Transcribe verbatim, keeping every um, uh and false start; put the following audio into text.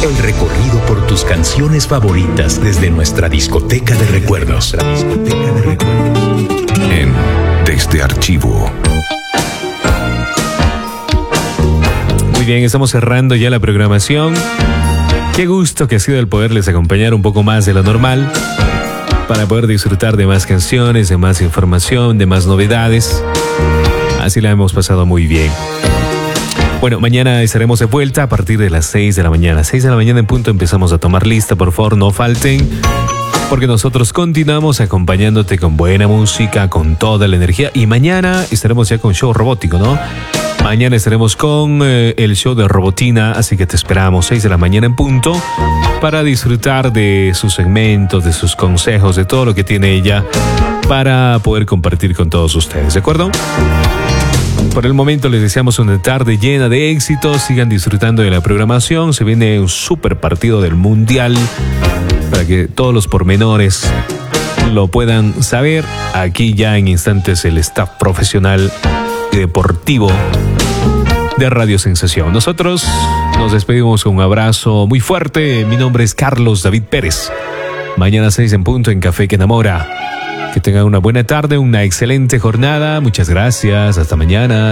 El recorrido por tus canciones favoritas desde nuestra discoteca de recuerdos. Discoteca de recuerdos. En Desde Archivo. Muy bien, estamos cerrando ya la programación. Qué gusto que ha sido el poderles acompañar un poco más de lo normal para poder disfrutar de más canciones, de más información, de más novedades. Así la hemos pasado muy bien. Bueno, mañana estaremos de vuelta a partir de las seis de la mañana. seis de la mañana en punto empezamos a tomar lista, por favor no falten, porque nosotros continuamos acompañándote con buena música, con toda la energía. Y mañana estaremos ya con show robótico, ¿no? Mañana estaremos con eh, el show de Robotina, así que te esperamos seis de la mañana en punto para disfrutar de sus segmentos, de sus consejos, de todo lo que tiene ella para poder compartir con todos ustedes, ¿de acuerdo? Por el momento les deseamos una tarde llena de éxitos, sigan disfrutando de la programación, se viene un super partido del Mundial para que todos los pormenores lo puedan saber. Aquí ya en instantes el staff profesional y deportivo de Radio Sensación. Nosotros nos despedimos con un abrazo muy fuerte. Mi nombre es Carlos David Pérez. Mañana seis en punto en Café que Enamora. Que tengan una buena tarde, una excelente jornada. Muchas gracias. Hasta mañana.